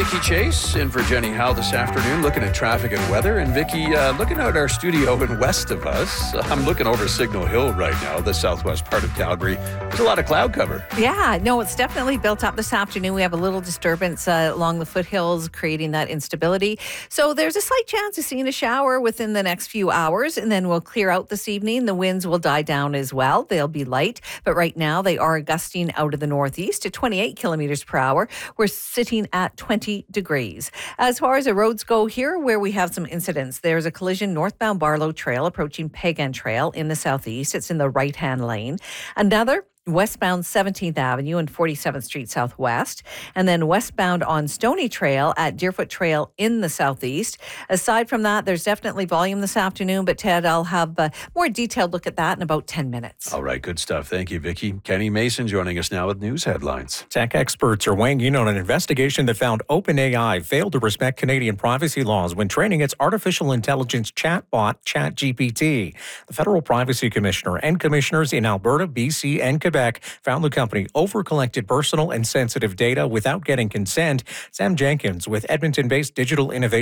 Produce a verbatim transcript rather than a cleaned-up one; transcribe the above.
Vicky Chase in for Jenny Howe this afternoon, looking at traffic and weather. And Vicky, uh, looking out our studio and west of us, I'm looking over Signal Hill right now, the southwest part of Calgary. There's a lot of cloud cover. Yeah, no, it's definitely built up this afternoon. We have a little disturbance uh, along the foothills, creating that instability. So there's a slight chance of seeing a shower within the next few hours, and then we'll clear out this evening. The winds will die down as well. They'll be light, but right now they are gusting out of the northeast to twenty-eight kilometers per hour. We're sitting at twenty degrees. As far as the roads go here, where we have some incidents, there's a collision northbound Barlow Trail approaching Pagan Trail in the southeast. It's in the right-hand lane. Another westbound seventeenth Avenue and forty-seventh Street Southwest, and then westbound on Stony Trail at Deerfoot Trail in the southeast. Aside from that, there's definitely volume this afternoon, but Ted, I'll have a more detailed look at that in about ten minutes. All right, good stuff. Thank you, Vicky. Kenny Mason joining us now with news headlines. Tech experts are weighing in on an investigation that found OpenAI failed to respect Canadian privacy laws when training its artificial intelligence chatbot, ChatGPT. The Federal Privacy Commissioner and commissioners in Alberta, B C, and Quebec found the company over-collected personal and sensitive data without getting consent. Sam Jenkins with Edmonton-based digital innovation